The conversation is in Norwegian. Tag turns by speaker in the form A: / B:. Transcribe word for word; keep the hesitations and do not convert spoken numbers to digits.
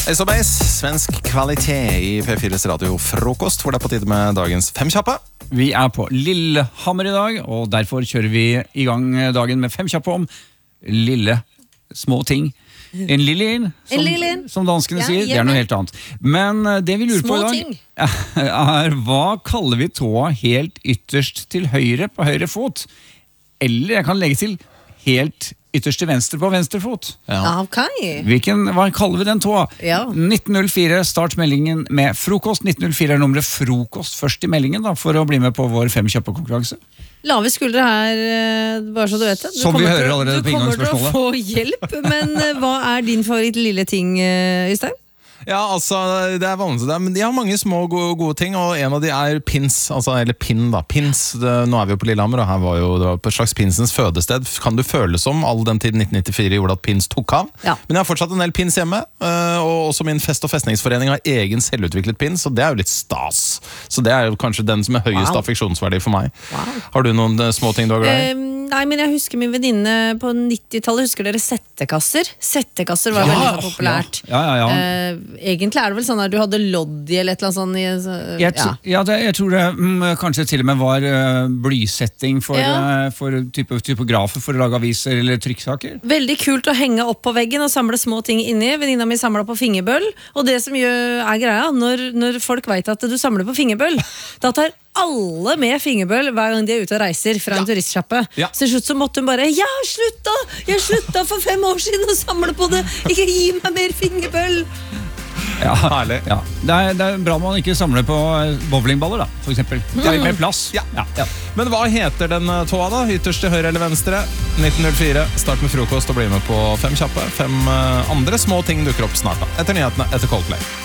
A: Ace of Base, svensk kvalitet i P fires radio frokost, hvor det er på tide med dagens fem kjappe.
B: Vi er på Lillehammer i dag, og derfor kjører vi i gang dagen med fem kjappe om lille små ting. En lille som, som danskene ja, sier, det er noe helt annet. Men det vi lurer små på i dag er, hva kaller vi tåa helt ytterst til høyre på høyre fot? Eller jeg kan legge til helt ytterst til venstre på venstre fot.
C: Ja. Okay.
B: Hvilken, hva kaller vi den tåa?
C: Ja.
B: nitten null fire, start meldingen med frokost. nitten null fire er nummeret frokost først i meldingen da, for å bli med på vår fem kjappe konkurranse.
C: Lave skuldre her, bare så du vet det. Du
B: Som vi hører allerede på inngangsspørsmålet.
C: Du kommer til å få hjelp, men hva er din favoritt lille ting, Øystein?
A: Ja, altså, det er vanskelig, men de har mange små gode, gode ting, og en av de er pins, altså, eller pin da, pins, det, nå er vi jo på Lillehammer, og her var jo det var på et slags pinsens fødested, kan du føle som all den tid nitten nittifire gjorde at pins tok av,
C: ja.
A: Men jeg har fortsatt en del pins hjemme, og også min fest- og festningsforening har egen selvutviklet pins, og det er jo litt stas, så det er jo kanskje den som er høyest wow. affeksjonsverdi for meg. Wow. Har du noen små ting du har glad i?
C: Um, nei, men jeg husker min venninne på nittitallet, husker dere settekasser? Settekasser var ja, veldig populært.
B: Ja, ja, ja.
C: Uh, Egentlig er det vel sånn at du hadde lodd i eller et eller annet sånt i, så,
B: jeg, ja. Ja, det, jeg tror det mm, kanskje til og med var uh, blysetting for,
C: ja.
B: uh, for type, typografer for å lage aviser eller trykksaker.
C: Veldig kult å henge opp på veggen og samle små ting inni. Venninna mi samlet på fingerbøll, og det som gjør, er greia, når, når folk vet at du samler på fingerbøll, da tar alle med fingerbøll hver gang de er ute og reiser fra en ja. turistsjappe.
A: Ja.
C: Så til slutt så måtte hun bare, ja, slutta! Jeg slutta for fem år siden å samle på det! Ikke gi meg mer fingerbøll!
B: Ja, herlig. Ja. Det, er, det er bra man ikke samler på bowlingballer da, for eksempel. Det er mer plass.
A: Ja. Ja. Ja. Men hva heter den tåa da? Ytterst til høyre eller venstre? nitten null fire, start med frokost og bli med på fem kjappe. Fem andre små ting dukker opp snart da. Etter nyhetene, etter Coldplay.